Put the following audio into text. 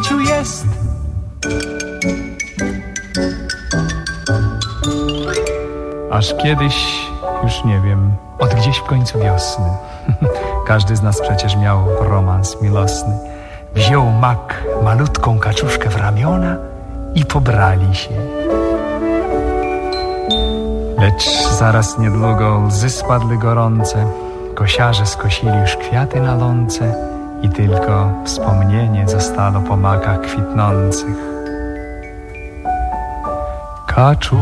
życiu jest. Aż kiedyś, już nie wiem, od gdzieś w końcu wiosny, każdy z nas przecież miał romans miłosny, wziął mak malutką kaczuszkę w ramiona i pobrali się. Lecz zaraz niedługo łzy spadły gorące, kosiarze skosili już kwiaty na łące i tylko wspomnienie zostało po makach kwitnących. Kaczu,